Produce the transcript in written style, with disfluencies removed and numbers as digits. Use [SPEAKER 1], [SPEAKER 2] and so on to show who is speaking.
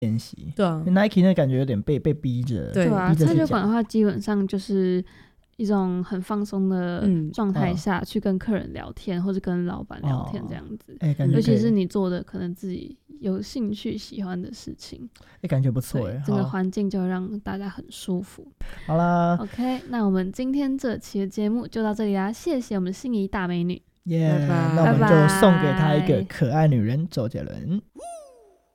[SPEAKER 1] 练习。
[SPEAKER 2] 对啊
[SPEAKER 1] Nike 那感觉有点被逼着，
[SPEAKER 2] 对
[SPEAKER 3] 啊，
[SPEAKER 1] 逼着去
[SPEAKER 3] 餐酒馆的
[SPEAKER 1] 讲。
[SPEAKER 3] 话基本上就是一种很放松的状态下去跟客人聊天，或者跟老板聊天这样子，
[SPEAKER 1] 感觉
[SPEAKER 3] 尤其是你做的可能自己有兴趣喜欢的事情，
[SPEAKER 1] 感觉不错
[SPEAKER 3] 整个环境就让大家很舒服。
[SPEAKER 1] 好啦
[SPEAKER 3] OK， 那我们今天这期的节目就到这里啦，谢谢我们心仪大美女，
[SPEAKER 1] 耶、
[SPEAKER 2] 拜拜
[SPEAKER 1] 那我们就送给她一个可爱女人周杰伦。